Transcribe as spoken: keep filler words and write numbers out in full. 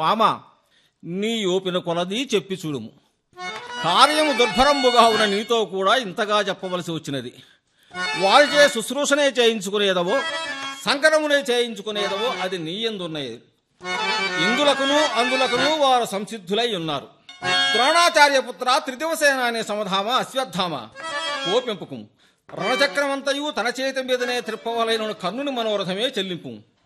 మామ, నీ ఓపిన కొలది చెప్పి చూడుము. కార్యము దుర్భరంబుగా ఉన్న నీతో కూడా ఇంతగా చెప్పవలసి వచ్చినది. వారిచే శుశ్రూషనే చేయించుకునేదవో సంకరమునే చేయించుకునేదవో అది నీ యందున్నది. ఇందులకును అందులకును వారు సంసిద్ధులై ఉన్నారు. ద్రోణాచార్యపుత్ర త్రిదివసేన అనే సమధామ అశ్వత్థామ, కోపింపుకు రణచక్రమంతయు తన చేతి మీదనే త్రిప్పవలైన కర్ణుని మనోరథమే చెల్లింపు.